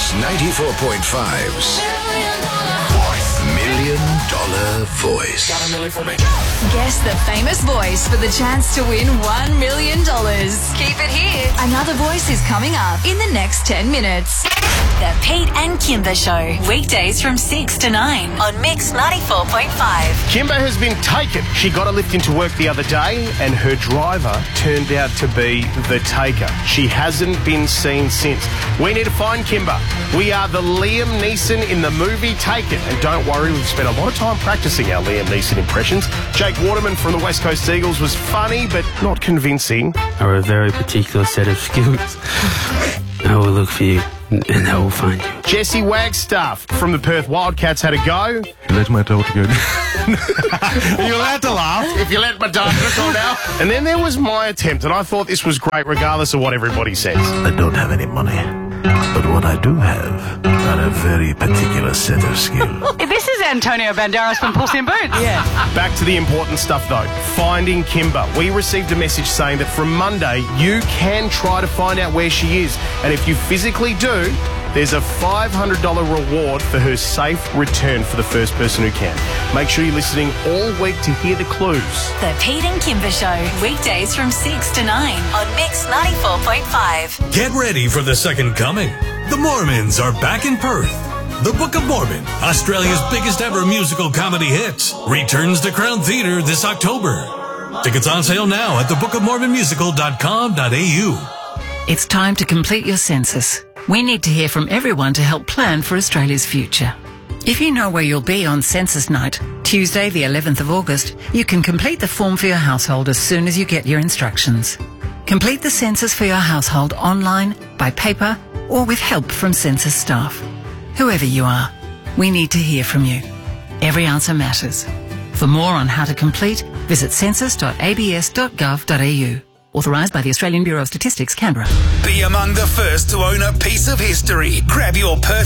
Mix 94.5's $1 Million Voice. Got a million for me. Guess the famous voice for the chance to win $1 million. Keep it here. Another voice is coming up in the next 10 minutes. The Pete and Kimber Show. Weekdays from 6 to 9 on Mix 94.5. Kimber has been taken. She got a lift into work the other day and her driver turned out to be the taker. She hasn't been seen since. We need to find Kimber. We are the Liam Neeson in the movie Taken. And don't worry, we've spent a lot of time practicing our Liam Neeson impressions. Jake Waterman from the West Coast Eagles was funny but not convincing. Are a very particular set of skills. I will look for you and I will find you. Jesse Wagstaff from the Perth Wildcats had a go. Let my daughter go. You're allowed to laugh if you let my daughter go now. And then there was my attempt, and I thought this was great regardless of what everybody says. I don't have any money, but what I do have are a very particular set of skills. This is Antonio Banderas from Puss in Boots. Yeah. Back to the important stuff though, finding Kimber. We received a message saying that from Monday you can try to find out where she is, and if you physically do, there's a $500 reward for her safe return for the first person who can. Make sure you're listening all week to hear the clues. The Pete and Kimber Show. Weekdays from 6 to 9 on Mix 94.5. Get ready for the second coming. The Mormons are back in Perth. The Book of Mormon, Australia's biggest ever musical comedy hit, returns to Crown Theatre this October. Tickets on sale now at thebookofmormonmusical.com.au. It's time to complete your census. We need to hear from everyone to help plan for Australia's future. If you know where you'll be on census night, Tuesday the 11th of August, you can complete the form for your household as soon as you get your instructions. Complete the census for your household online, by paper, or with help from census staff. Whoever you are, we need to hear from you. Every answer matters. For more on how to complete, visit census.abs.gov.au. Authorised by the Australian Bureau of Statistics, Canberra. Be among the first to own a piece of history. Grab your Perth